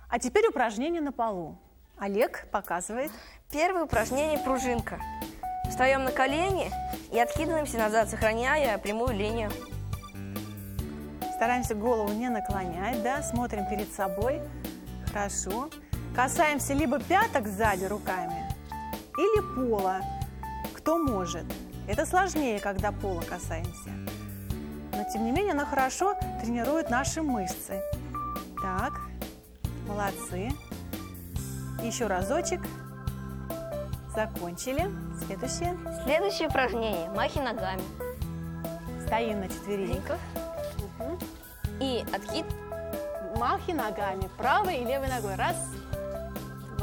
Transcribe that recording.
А теперь упражнение на полу. Олег показывает. Первое упражнение – пружинка. Встаем на колени и откидываемся назад, сохраняя прямую линию. Стараемся голову не наклонять, да? Смотрим перед собой. Хорошо. Касаемся либо пяток сзади руками, или пола. Кто может. Это сложнее, когда пола касаемся. Но, тем не менее, оно хорошо тренирует наши мышцы. Так, молодцы. Еще разочек. Закончили. Следующее. Следующее упражнение – махи ногами. Стоим на четвереньках. И откид. Махи ногами, правой и левой ногой. Раз,